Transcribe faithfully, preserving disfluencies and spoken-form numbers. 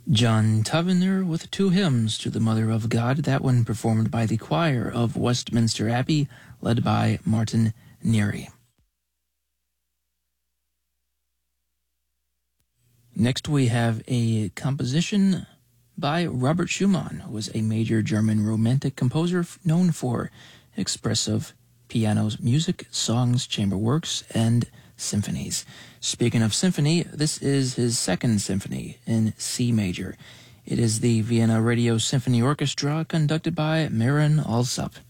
John Tavener with two hymns to the Mother of God, that one performed by the choir of Westminster Abbey, led by Martin Neary. Next we have a composition by Robert Schumann, who was a major German Romantic composer known for expressive piano music, songs, chamber works, and symphonies. Speaking of symphony, this is his second symphony in C major. It is the Vienna Radio Symphony Orchestra conducted by Marin Alsop.